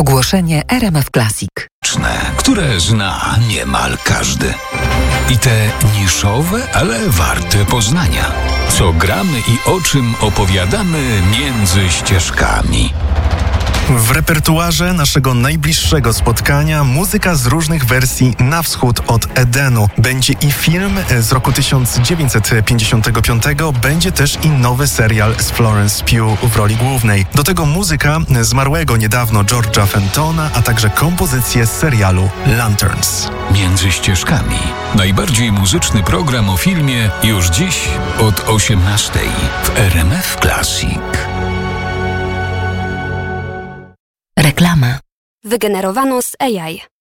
Ogłoszenie RMF Classic. Które zna niemal każdy. I te niszowe, ale warte poznania. Co gramy i o czym opowiadamy między ścieżkami. W repertuarze naszego najbliższego spotkania muzyka z różnych wersji na wschód od Edenu. Będzie i film z roku 1955, będzie też i nowy serial z Florence Pugh w roli głównej. Do tego muzyka zmarłego niedawno George'a Fentona, a także kompozycje z serialu Lanterns. Między ścieżkami. Najbardziej muzyczny program o filmie już dziś od 18:00 w RMF Classic. Reklama. Wygenerowano z AI.